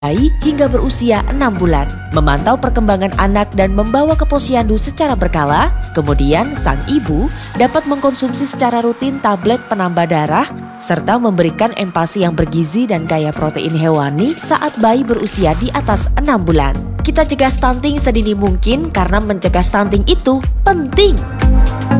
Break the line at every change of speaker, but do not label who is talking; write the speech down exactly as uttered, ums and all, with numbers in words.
bayi hingga berusia enam bulan, memantau perkembangan anak dan membawa ke posyandu secara berkala. Kemudian sang ibu dapat mengkonsumsi secara rutin tablet penambah darah serta memberikan empasi yang bergizi dan kaya protein hewani saat bayi berusia di atas enam bulan. Kita cegah stunting sedini mungkin karena mencegah stunting itu penting.